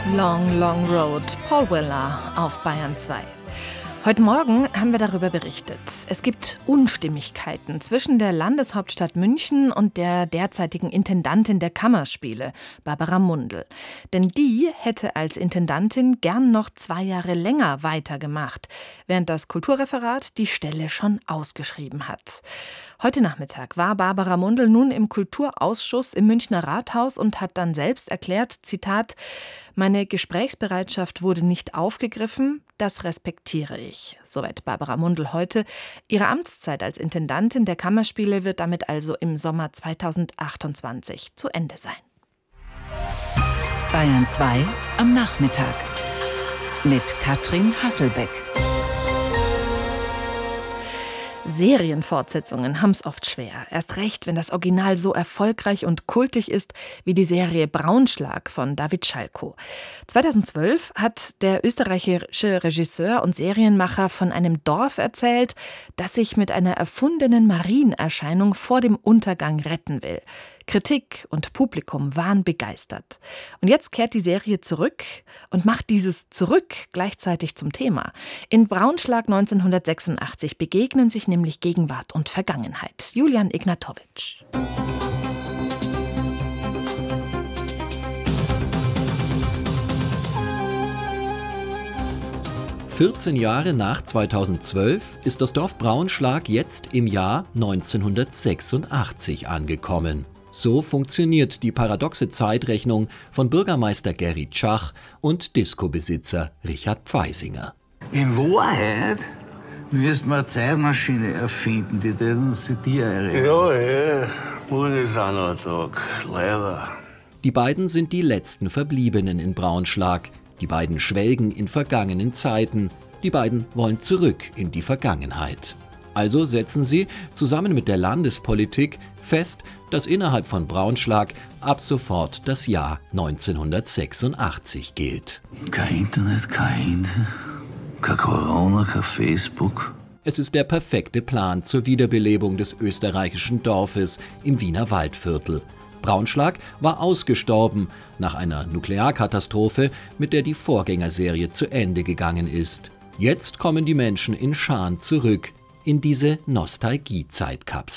Long, Long Road, Paul Weller auf Bayern 2. Heute Morgen haben wir darüber berichtet. Es gibt Unstimmigkeiten zwischen der Landeshauptstadt München und der derzeitigen Intendantin der Kammerspiele, Barbara Mundl. Denn die hätte als Intendantin gern noch 2 Jahre länger weitergemacht, während das Kulturreferat die Stelle schon ausgeschrieben hat. Heute Nachmittag war Barbara Mundl nun im Kulturausschuss im Münchner Rathaus und hat dann selbst erklärt, Zitat, meine Gesprächsbereitschaft wurde nicht aufgegriffen, das respektiere ich. Soweit Barbara Mundl heute. Ihre Amtszeit als Intendantin der Kammerspiele wird damit also im Sommer 2028 zu Ende sein. Bayern 2 am Nachmittag mit Katrin Hasselbeck. Serienfortsetzungen haben's oft schwer. Erst recht, wenn das Original so erfolgreich und kultig ist wie die Serie Braunschlag von David Schalko. 2012 hat der österreichische Regisseur und Serienmacher von einem Dorf erzählt, das sich mit einer erfundenen Marienerscheinung vor dem Untergang retten will. Kritik und Publikum waren begeistert. Und jetzt kehrt die Serie zurück und macht dieses Zurück gleichzeitig zum Thema. In Braunschlag 1986 begegnen sich nämlich Gegenwart und Vergangenheit. Julian Ignatowitsch. ...14 Jahre nach 2012 ist das Dorf Braunschlag jetzt im Jahr 1986 angekommen. So funktioniert die paradoxe Zeitrechnung von Bürgermeister Gerrit Schach und Discobesitzer Richard Pfeisinger. In Wahrheit müssten wir eine Zeitmaschine erfinden, die uns die einreden. Ja, morgen ist auch noch ein Tag, leider. Die beiden sind die letzten Verbliebenen in Braunschlag. Die beiden schwelgen in vergangenen Zeiten. Die beiden wollen zurück in die Vergangenheit. Also setzen sie zusammen mit der Landespolitik fest, dass innerhalb von Braunschlag ab sofort das Jahr 1986 gilt. Kein Internet, kein Handy, kein Corona, kein Facebook. Es ist der perfekte Plan zur Wiederbelebung des österreichischen Dorfes im Wiener Waldviertel. Braunschlag war ausgestorben nach einer Nuklearkatastrophe, mit der die Vorgängerserie zu Ende gegangen ist. Jetzt kommen die Menschen in Scharen zurück in diese Nostalgie-Zeitkapsel.